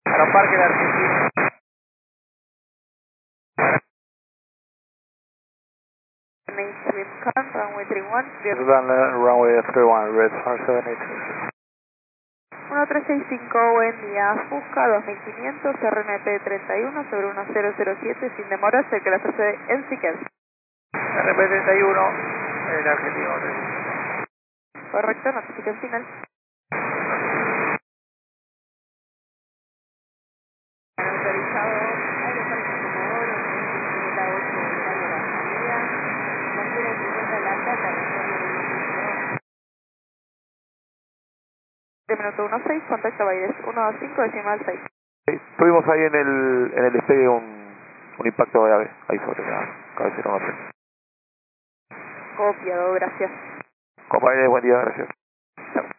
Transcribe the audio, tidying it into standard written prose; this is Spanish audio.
Aeroparque de Argentina. Runway 31. Runway 31, red 4786. 1365, buen día. Fusca 2500, RMP 31 sobre 1007, sin demora, sé que la procede en Siquel. RP 31, el argentino. Correcto, notificación final. Autorizado Aeroparque Comodoro, la 8 horario de la salida, mantiene 50 la plata, retorno de minuto 16, contacto Baires 125 decimal 6. Sí, tuvimos ahí en el despegue un impacto de ave, ahí sobre la cabecera norte. Copiado, gracias. Compañeros, buen día, gracias.